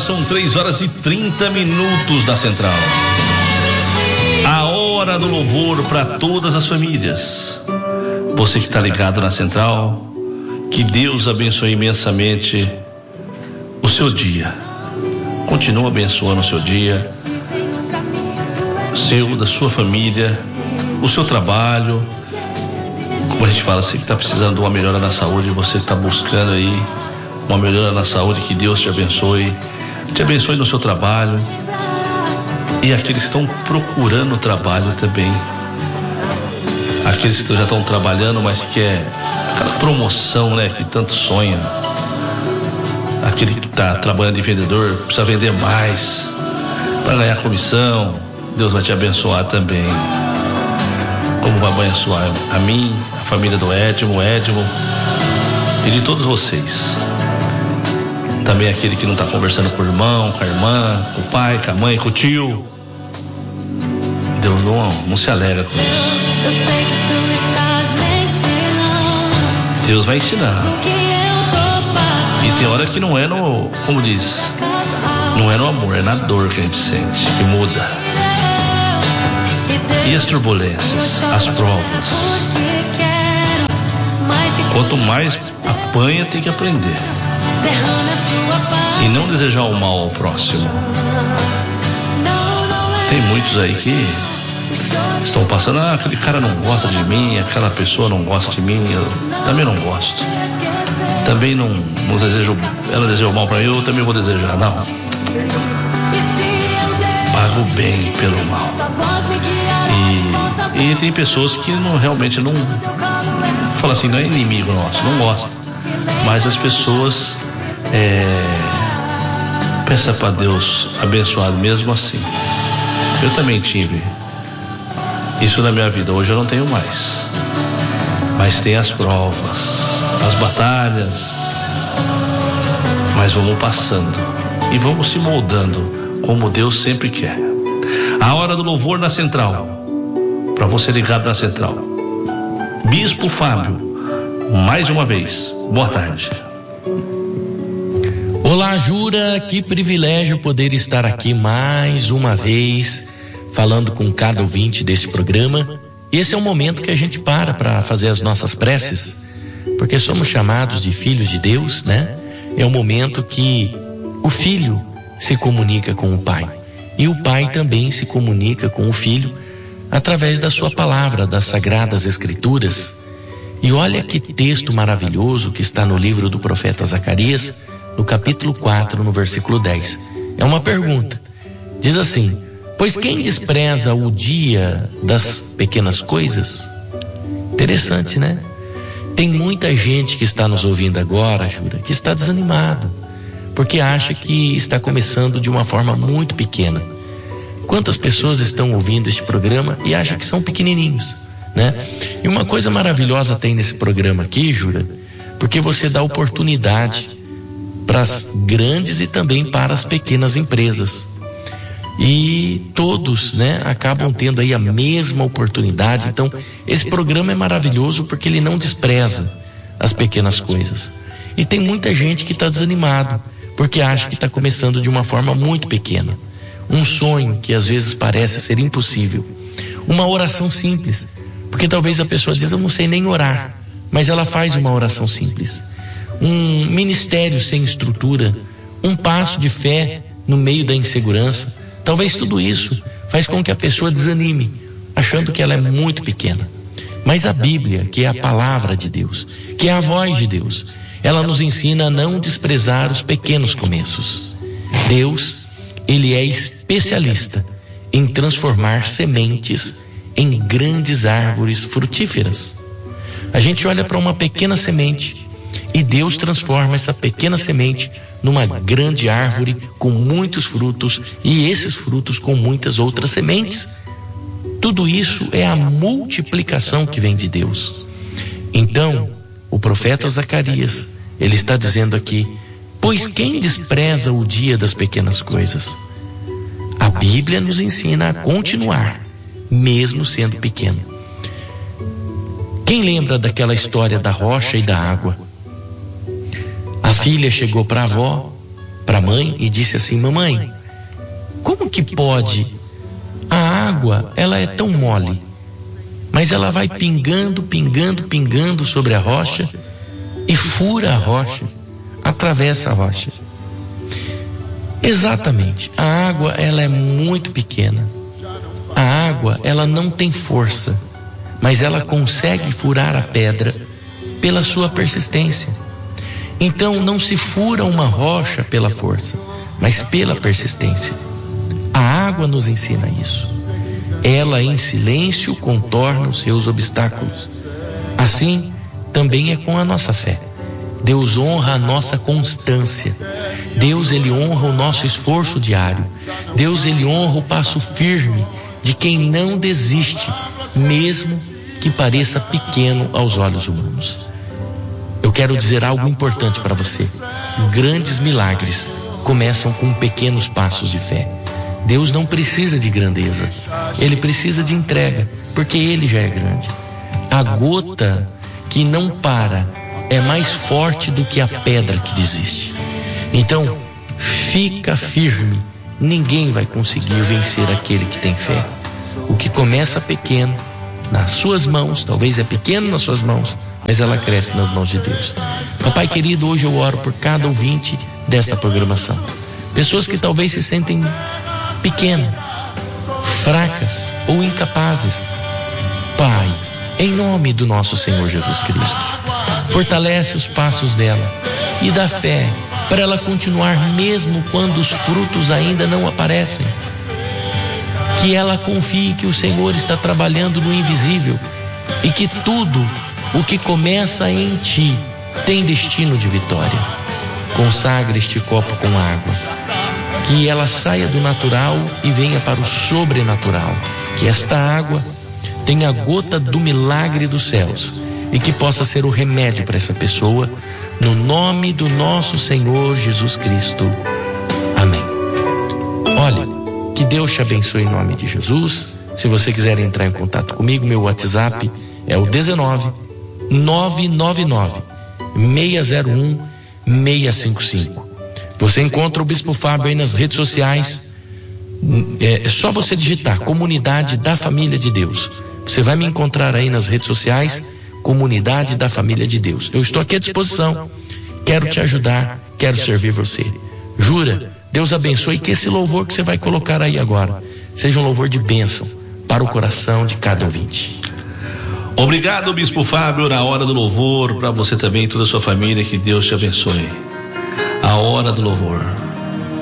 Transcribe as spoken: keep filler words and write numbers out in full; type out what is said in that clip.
são três horas e trinta minutos da Central. A hora do louvor para todas as famílias. Você que está ligado na Central, que Deus abençoe imensamente o seu dia. Continua abençoando o seu dia, seu, da sua família, o seu trabalho. Como a gente fala, você que está precisando de uma melhora na saúde, você está buscando aí uma melhora na saúde, que Deus te abençoe, te abençoe no seu trabalho, e aqueles que estão procurando trabalho também, aqueles que já estão trabalhando, mas que é aquela promoção, né, que tanto sonha, aquele que está trabalhando de vendedor, precisa vender mais para ganhar comissão, Deus vai te abençoar também, como vai abençoar a mim, a família do Edmo, o Edmo e de todos vocês. Também aquele que não está conversando com o irmão, com a irmã, com o pai, com a mãe, com o tio. Deus não, não se alegra com isso. Deus vai ensinar. E tem hora que não é no, como diz, não é no amor, é na dor que a gente sente, que muda. E as turbulências, as provas. Quanto mais apanha, tem que aprender. E não desejar o mal ao próximo. Tem muitos aí que estão passando, ah, aquele cara não gosta de mim, aquela pessoa não gosta de mim, eu também não gosto. Também não, não desejo, ela deseja o mal para mim, eu também vou desejar, não. Paga o bem pelo mal. E, e tem pessoas que não, realmente não, fala assim, não é inimigo nosso, não gosta. Mas as pessoas é, peça para Deus abençoar mesmo assim. Eu também tive isso na minha vida, hoje eu não tenho mais. Mas tem as provas, as batalhas, mas vamos passando e vamos se moldando como Deus sempre quer. A hora do louvor na Central, para você ligado na Central. Bispo Fábio, mais uma vez, boa tarde. Olá, Jura, que privilégio poder estar aqui mais uma vez, falando com cada ouvinte desse programa. Esse é o momento que a gente para para fazer as nossas preces, porque somos chamados de filhos de Deus, né? É o momento que o filho se comunica com o pai, e o pai também se comunica com o filho através da sua palavra, das Sagradas Escrituras. E olha que texto maravilhoso que está no livro do profeta Zacarias, no capítulo quatro, no versículo dez. É uma pergunta. Diz assim: pois quem despreza o dia das pequenas coisas? Interessante, né? Tem muita gente que está nos ouvindo agora, Jura, que está desanimado, porque acha que está começando de uma forma muito pequena. Quantas pessoas estão ouvindo este programa e acham que são pequenininhos, né? E uma coisa maravilhosa tem nesse programa aqui, Jura, porque você dá oportunidade para as grandes e também para as pequenas empresas. E todos, né, acabam tendo aí a mesma oportunidade. Então, esse programa é maravilhoso porque ele não despreza as pequenas coisas. E tem muita gente que está desanimado porque acha que está começando de uma forma muito pequena. Um sonho que às vezes parece ser impossível. Uma oração simples, porque talvez a pessoa diz, eu não sei nem orar, mas ela faz uma oração simples. Um ministério sem estrutura, um passo de fé no meio da insegurança. Talvez tudo isso faz com que a pessoa desanime, achando que ela é muito pequena. Mas a Bíblia, que é a palavra de Deus, que é a voz de Deus, ela nos ensina a não desprezar os pequenos começos. Deus, Ele é especialista em transformar sementes em grandes árvores frutíferas. A gente olha para uma pequena semente e Deus transforma essa pequena semente numa grande árvore com muitos frutos, e esses frutos com muitas outras sementes. Tudo isso é a multiplicação que vem de Deus. Então, o profeta Zacarias, ele está dizendo aqui, pois quem despreza o dia das pequenas coisas? A Bíblia nos ensina a continuar, mesmo sendo pequeno. Quem lembra daquela história da rocha e da água? A filha chegou para a avó para a mãe e disse assim: mamãe, como que pode? A água, ela é tão mole, mas ela vai pingando, pingando, pingando sobre a rocha e fura a rocha, atravessa a rocha. Exatamente, a água, ela é muito pequena. A água, ela não tem força, mas ela consegue furar a pedra pela sua persistência. Então não se fura uma rocha pela força, mas pela persistência. A água nos ensina isso. Ela em silêncio contorna os seus obstáculos. Assim também é com a nossa fé. Deus honra a nossa constância. Deus, ele honra o nosso esforço diário. Deus, ele honra o passo firme de quem não desiste, mesmo que pareça pequeno aos olhos humanos. Eu quero dizer algo importante para você. Grandes milagres começam com pequenos passos de fé. Deus não precisa de grandeza, ele precisa de entrega, porque ele já é grande. A gota que não para é mais forte do que a pedra que desiste. Então, fica firme. Ninguém vai conseguir vencer aquele que tem fé. O que começa pequeno nas suas mãos, talvez é pequeno nas suas mãos, mas ela cresce nas mãos de Deus. Papai querido, hoje eu oro por cada ouvinte desta programação. Pessoas que talvez se sentem pequenas, fracas ou incapazes. Pai, em nome do nosso Senhor Jesus Cristo, fortalece os passos dela e dá fé para ela continuar mesmo quando os frutos ainda não aparecem. Que ela confie que o Senhor está trabalhando no invisível e que tudo o que começa em ti tem destino de vitória. Consagra este copo com água, que ela saia do natural e venha para o sobrenatural, que esta água tenha a gota do milagre dos céus e que possa ser o remédio para essa pessoa, no nome do nosso Senhor Jesus Cristo. Amém. Olha, que Deus te abençoe em nome de Jesus. Se você quiser entrar em contato comigo, meu WhatsApp é o dezenove, nove nove nove, seis zero um, seis cinco cinco. Você encontra o Bispo Fábio aí nas redes sociais. É só você digitar Comunidade da Família de Deus. Você vai me encontrar aí nas redes sociais, Comunidade da Família de Deus. Eu estou aqui à disposição. Quero te ajudar, quero servir você. Jura? Deus abençoe, que esse louvor que você vai colocar aí agora seja um louvor de bênção para o coração de cada ouvinte. Obrigado, Bispo Fábio, na hora do louvor, para você também e toda a sua família, que Deus te abençoe. A hora do louvor.